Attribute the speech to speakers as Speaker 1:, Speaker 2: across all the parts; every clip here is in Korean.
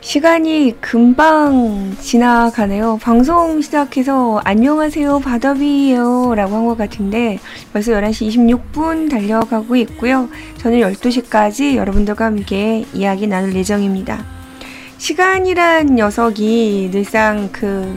Speaker 1: 시간이 금방 지나가네요. 방송 시작해서 안녕하세요 바더비예요 라고 한 것 같은데 벌써 11시 26분 달려가고 있고요. 저는 12시까지 여러분들과 함께 이야기 나눌 예정입니다. 시간이란 녀석이 늘상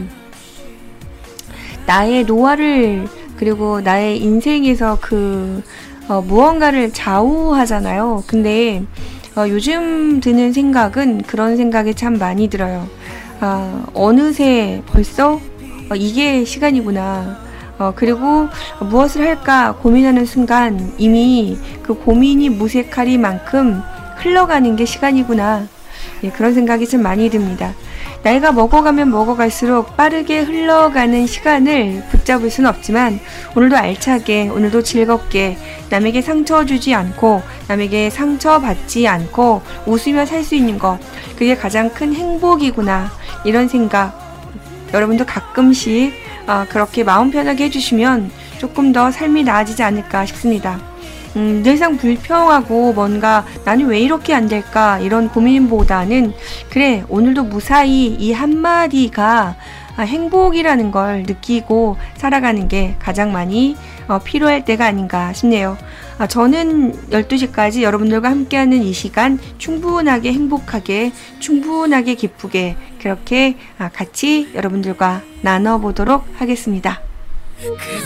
Speaker 1: 나의 노화를 그리고 나의 인생에서 무언가를 좌우하잖아요. 근데 요즘 드는 생각은 그런 생각이 참 많이 들어요. 어느새 벌써 이게 시간이구나. 그리고 무엇을 할까 고민하는 순간 이미 그 고민이 무색하리만큼 흘러가는 게 시간이구나. 예, 그런 생각이 좀 많이 듭니다. 나이가 먹어가면 먹어갈수록 빠르게 흘러가는 시간을 붙잡을 수는 없지만 오늘도 알차게, 오늘도 즐겁게 남에게 상처 주지 않고 남에게 상처받지 않고 웃으며 살 수 있는 것, 그게 가장 큰 행복이구나. 이런 생각 여러분도 가끔씩 그렇게 마음 편하게 해주시면 조금 더 삶이 나아지지 않을까 싶습니다. 늘상 불평하고 뭔가 나는 왜 이렇게 안 될까 이런 고민보다는 그래 오늘도 무사히 이 한마디가 행복이라는 걸 느끼고 살아가는 게 가장 많이 필요할 때가 아닌가 싶네요. 저는 12시까지 여러분들과 함께하는 이 시간 충분하게 행복하게 충분하게 기쁘게 그렇게 같이 여러분들과 나눠보도록 하겠습니다.